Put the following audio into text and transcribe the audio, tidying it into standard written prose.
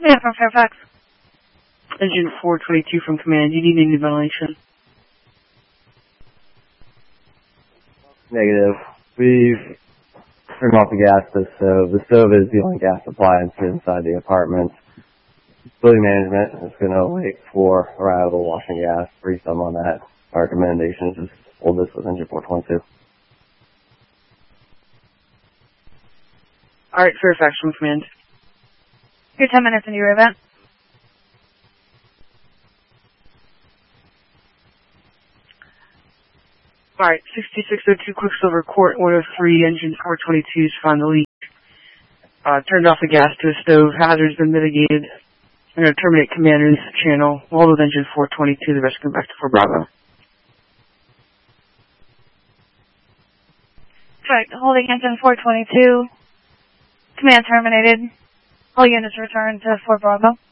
Command from Fairfax. Engine 422 from Command. You need any ventilation? Negative. We've turned off the gas to the stove. The stove is the only gas appliance inside the apartment. Building management is going to wait for arrival washing gas, free some on that. Our recommendation is just hold this with engine 422. Alright, Fairfax from Command. You're 10 minutes into your event. Alright, 6602 Quicksilver Court, Order 3, Engine 422's found the leak. Turned off the gas to the stove. Hazard's been mitigated. I'm going to terminate Commander's channel. Hold with Engine 422. The rest come back to Fort Bravo. Right, holding engine 422. Command terminated. All units return to Fort Bravo.